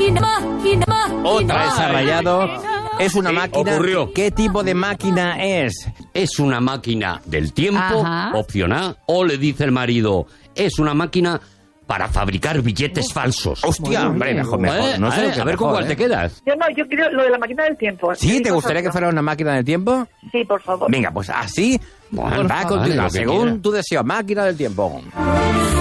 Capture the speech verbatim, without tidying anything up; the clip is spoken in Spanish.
máquina, máquina, máquina. Otra vez ha rayado. Es una ¿Qué máquina. ocurrió? ¿Qué tipo de máquina es? ¿Es una máquina del tiempo? Ajá. Opción A. O le dice el marido, es una máquina para fabricar billetes falsos. Hostia, hombre, mejor, mejor. Eh, No sé eh, lo que a ver con mejor, cuál ¿eh? te quedas. Yo no, yo quiero lo de la máquina del tiempo. ¿Sí? ¿Te Digo gustaría que vosotros. fuera una máquina del tiempo? Sí, por favor. Venga, pues así Bueno, va a vale, continuar, lo que según quiera. tu deseo. Máquina del tiempo.